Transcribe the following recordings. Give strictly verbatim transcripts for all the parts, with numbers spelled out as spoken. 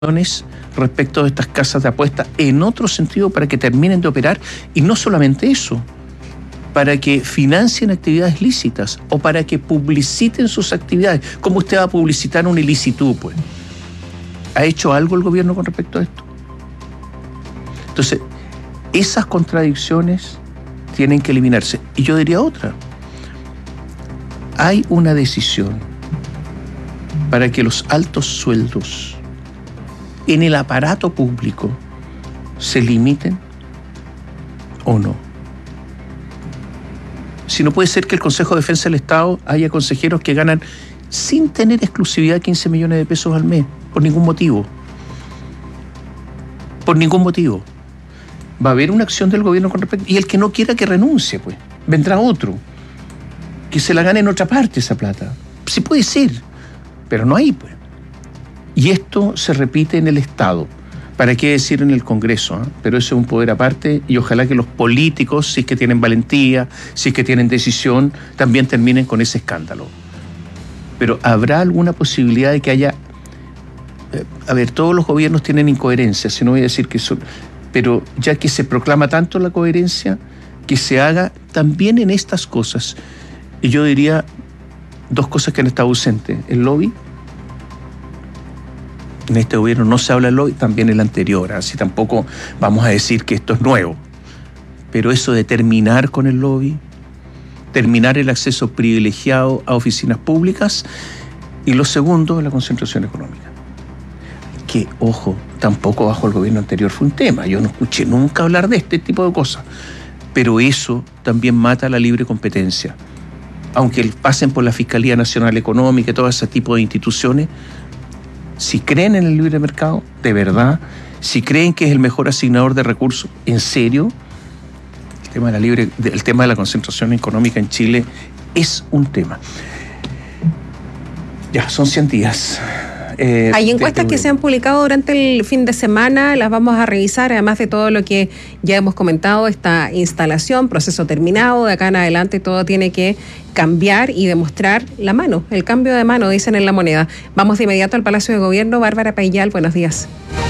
respecto de estas casas de apuestas en otro sentido para que terminen de operar, y no solamente eso, para que financien actividades lícitas o para que publiciten sus actividades. ¿Cómo usted va a publicitar una ilicitud, pues? ¿Ha hecho algo el gobierno con respecto a esto? Entonces, esas contradicciones tienen que eliminarse. Y yo diría otra. Hay una decisión para que los altos sueldos en el aparato público se limiten o no. Si no puede ser que el Consejo de Defensa del Estado haya consejeros que ganan sin tener exclusividad quince millones de pesos al mes, por ningún motivo. Por ningún motivo. Va a haber una acción del gobierno con respecto, y el que no quiera que renuncie, pues, vendrá otro, que se la gane en otra parte esa plata. Sí puede ser, pero no hay, pues. Y esto se repite en el Estado. ¿Para qué decir en el Congreso? ¿eh? Pero eso es un poder aparte, y ojalá que los políticos, si es que tienen valentía, si es que tienen decisión, también terminen con ese escándalo. Pero ¿habrá alguna posibilidad de que haya... Eh, a ver, todos los gobiernos tienen incoherencias, si no voy a decir que son... Pero ya que se proclama tanto la coherencia, que se haga también en estas cosas. Y yo diría dos cosas que han estado ausentes. El lobby. En este gobierno no se habla del lobby, también el anterior, así tampoco vamos a decir que esto es nuevo. Pero eso de terminar con el lobby, terminar el acceso privilegiado a oficinas públicas, y lo segundo, la concentración económica. Que, ojo, tampoco bajo el gobierno anterior fue un tema. Yo no escuché nunca hablar de este tipo de cosas. Pero eso también mata la libre competencia. Aunque pasen por la Fiscalía Nacional Económica y todo ese tipo de instituciones, si creen en el libre mercado, de verdad, si creen que es el mejor asignador de recursos, en serio, el tema de la libre, el tema de la concentración económica en Chile es un tema. Ya, son cien días. Eh, Hay encuestas que se han publicado durante el fin de semana, las vamos a revisar, además de todo lo que ya hemos comentado, esta instalación, proceso terminado, de acá en adelante todo tiene que cambiar y demostrar la mano, el cambio de mano, dicen en La Moneda. Vamos de inmediato al Palacio de Gobierno. Bárbara Payal, buenos días.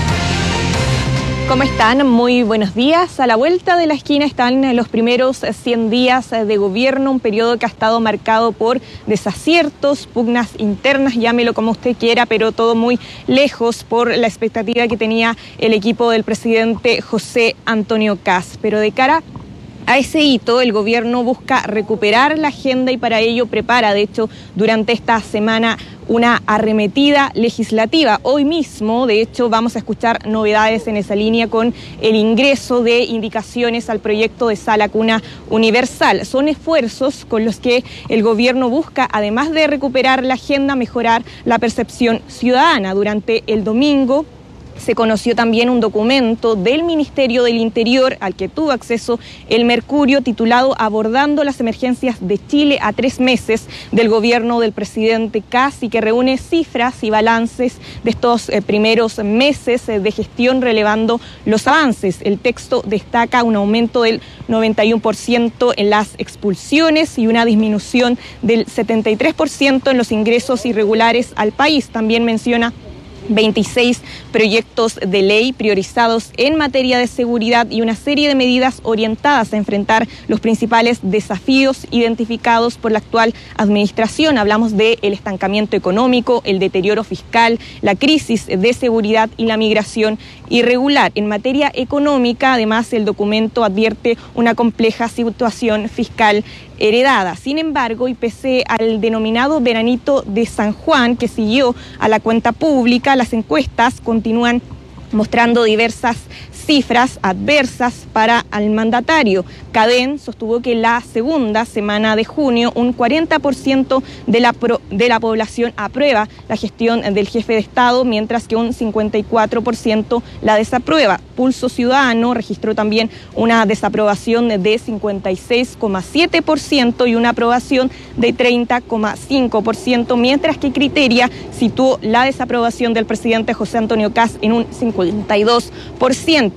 ¿Cómo están? Muy buenos días. A la vuelta de la esquina están los primeros cien días de gobierno, un periodo que ha estado marcado por desaciertos, pugnas internas, llámelo como usted quiera, pero todo muy lejos por la expectativa que tenía el equipo del presidente José Antonio Kast. Pero de cara a ese hito, el gobierno busca recuperar la agenda y para ello prepara, de hecho, durante esta semana una arremetida legislativa. Hoy mismo, de hecho, vamos a escuchar novedades en esa línea con el ingreso de indicaciones al proyecto de sala cuna universal. Son esfuerzos con los que el gobierno busca, además de recuperar la agenda, mejorar la percepción ciudadana. Durante el domingo se conoció también un documento del Ministerio del Interior al que tuvo acceso el Mercurio, titulado Abordando las emergencias de Chile a tres meses del gobierno del presidente Kast, y que reúne cifras y balances de estos eh, primeros meses eh, de gestión, relevando los avances. El texto destaca un aumento del noventa y uno por ciento en las expulsiones y una disminución del setenta y tres por ciento en los ingresos irregulares al país. También menciona veintiséis proyectos de ley priorizados en materia de seguridad y una serie de medidas orientadas a enfrentar los principales desafíos identificados por la actual administración. Hablamos del estancamiento económico, el deterioro fiscal, la crisis de seguridad y la migración irregular. En materia económica, además, el documento advierte una compleja situación fiscal heredada. Sin embargo, y pese al denominado veranito de San Juan, que siguió a la cuenta pública, las encuestas continúan mostrando diversas cifras adversas para el mandatario. Cadén sostuvo que la segunda semana de junio un cuarenta por ciento de la, pro, de la población aprueba la gestión del jefe de Estado, mientras que un cincuenta y cuatro por ciento la desaprueba. Pulso Ciudadano registró también una desaprobación de cincuenta y seis coma siete por ciento y una aprobación de treinta coma cinco por ciento, mientras que Criteria situó la desaprobación del presidente José Antonio Kast en un cincuenta y dos por ciento.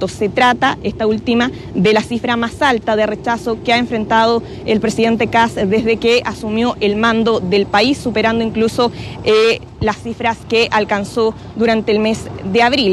ciento. Se trata, esta última, de la cifra más alta de rechazo que ha enfrentado el presidente Kast desde que asumió el mando del país, superando incluso eh, las cifras que alcanzó durante el mes de abril.